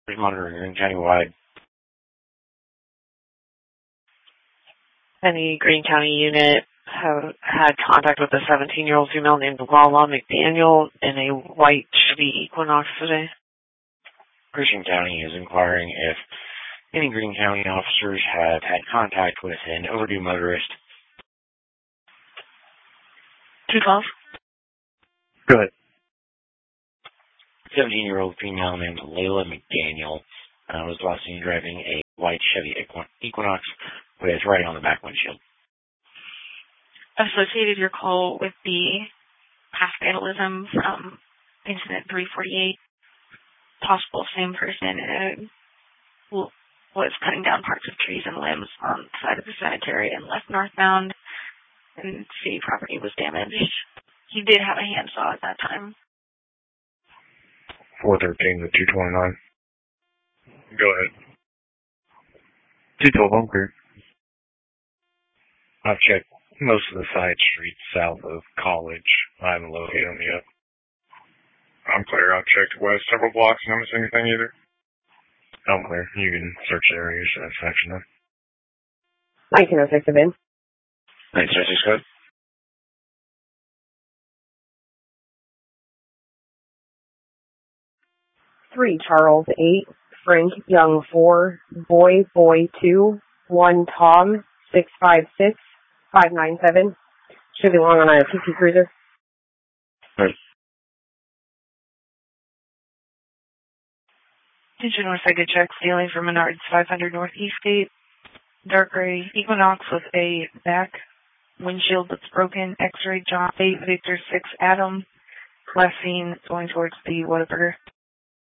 Monitoring Greene County wide. Any Greene County unit have had contact with a 17-year-old female named Lala McDaniel in a white Chevy Equinox today? Christian County is inquiring if any Greene County officers have had contact with an overdue motorist. 212. Go ahead. 17-year-old female named Layla McDaniel was last seen driving a white Chevy Equinox with writing on the back windshield. Associated your call with the past vandalism from incident 348. Possible same person was cutting down parts of trees and limbs on the side of the cemetery and left northbound, and city property was damaged. He did have a handsaw at that time. 413 to 229. Go ahead. 212, I'm clear. I've checked most of the side streets south of College. I haven't located them yet. I'm clear. I've checked west several blocks and haven't seen anything either. I'm clear. You can search the area to your satisfaction then. 1906 of in. 1906, go ahead. Three Charles 8, Frank Young 4, Boy 2, 1 Tom 656 597. Should be long on a PT Cruiser. Right. Attention Northside to check stealing from Menards 500 Northeast Gate. Dark gray Equinox with a back windshield that's broken. X-ray John 8 Victor 6 Adam. Last seen going towards the Whataburger.